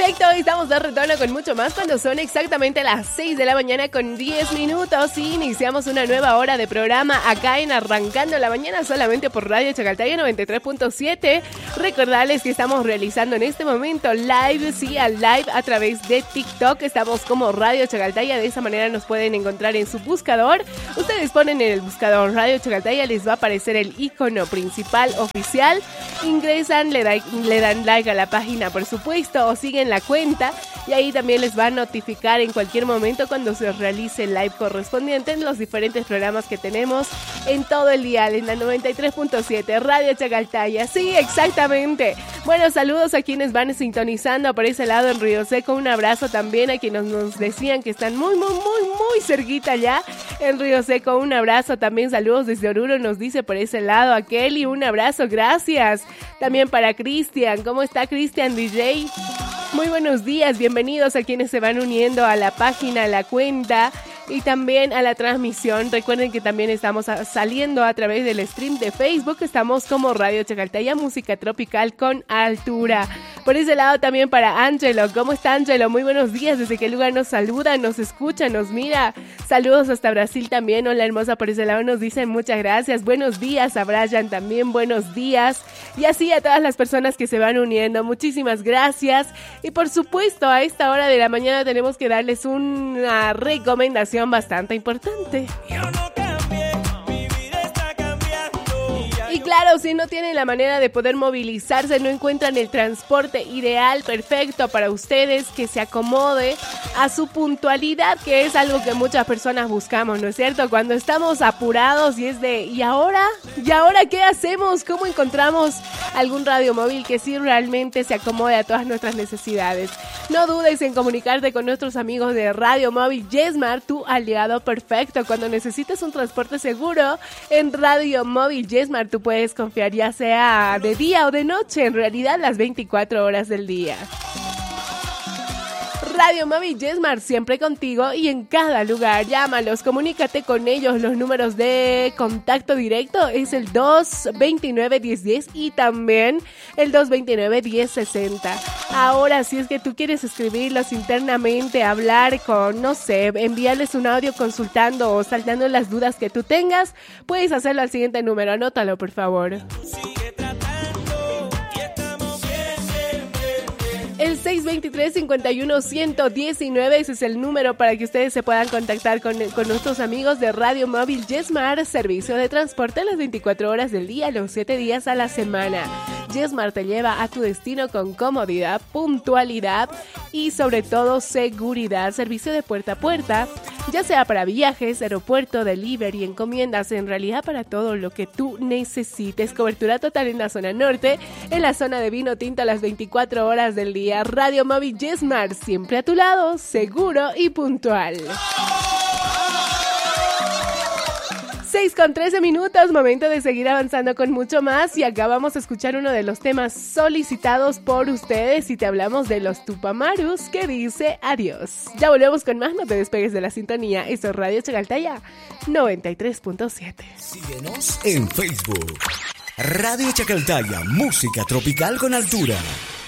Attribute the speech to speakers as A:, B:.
A: Perfecto, estamos de retorno con mucho más cuando son exactamente las 6 de la mañana con 10 minutos y iniciamos una nueva hora de programa acá en Arrancando la Mañana solamente por Radio Chacaltaya 93.7. Recordarles que estamos realizando en este momento live, sí, al live a través de TikTok. Estamos como Radio Chacaltaya, de esa manera nos pueden encontrar en su buscador. Ustedes ponen en el buscador Radio Chacaltaya, les va a aparecer el icono principal oficial. Ingresan, le dan like a la página, por supuesto, o siguen la cuenta y ahí también les va a notificar en cualquier momento cuando se realice el live correspondiente en los diferentes programas que tenemos en todo el día, en la 93.7 Radio Chacaltaya. Sí, exactamente. Bueno, saludos a quienes van sintonizando por ese lado en Río Seco. Un abrazo también a quienes nos decían que están muy cerquita ya en Río Seco. Un abrazo también, saludos desde Oruro, nos dice por ese lado a Kelly. Un abrazo, gracias. También para Cristian. ¿Cómo está Cristian DJ? Muy buenos días, bienvenidos a quienes se van uniendo a la página, a la cuenta y también a la transmisión. Recuerden que también estamos saliendo a través del stream de Facebook. Estamos como Radio Chacaltaya, música tropical con altura. Por ese lado también para Angelo. ¿Cómo está Angelo? Muy buenos días. ¿Desde qué lugar nos saluda, nos escucha, nos mira? Saludos hasta Brasil también. Hola hermosa, por ese lado nos dicen muchas gracias. Buenos días a Brian también, buenos días. Y así a todas las personas que se van uniendo. Muchísimas gracias. Y por supuesto, a esta hora de la mañana tenemos que darles una recomendación bastante importante. Y claro, si no tienen la manera de poder movilizarse, no encuentran el transporte ideal, perfecto para ustedes, que se acomode a su puntualidad, que es algo que muchas personas buscamos, ¿no es cierto? Cuando estamos apurados y es de, ¿y ahora? ¿Y ahora qué hacemos? ¿Cómo encontramos algún radiomóvil que sí realmente se acomode a todas nuestras necesidades? No dudes en comunicarte con nuestros amigos de Radio Móvil Yesmar, tu aliado perfecto. Cuando necesites un transporte seguro, en Radio Móvil Yesmar tú puedes confiar, ya sea de día o de noche, en realidad las 24 horas del día. Radio Móvil Yesmar, siempre contigo y en cada lugar. Llámalos, comunícate con ellos. Los números de contacto directo es el 229-1010 y también el 229-1060. Ahora, si es que tú quieres escribirlos internamente, hablar con, no sé, enviarles un audio consultando o saltando las dudas que tú tengas, puedes hacerlo al siguiente número. Anótalo, por favor. El 623-51-119, ese es el número para que ustedes se puedan contactar con nuestros amigos de Radio Móvil Yesmar, servicio de transporte las 24 horas del día, los 7 días a la semana. Yesmar te lleva a tu destino con comodidad, puntualidad y sobre todo seguridad. Servicio de puerta a puerta, ya sea para viajes, aeropuerto, delivery, encomiendas, en realidad para todo lo que tú necesites. Cobertura total en la zona norte, en la zona de vino tinto las 24 horas del día. Radio Móvil Yesmar, siempre a tu lado, seguro y puntual. 6:13 minutos, momento de seguir avanzando con mucho más y acá vamos a escuchar uno de los temas solicitados por ustedes y te hablamos de los Tupamarus, que dice adiós. Ya volvemos con más, no te despegues de la sintonía. Esto es Radio Chacaltaya 93.7.
B: Síguenos en Facebook. Radio Chacaltaya, música tropical con altura.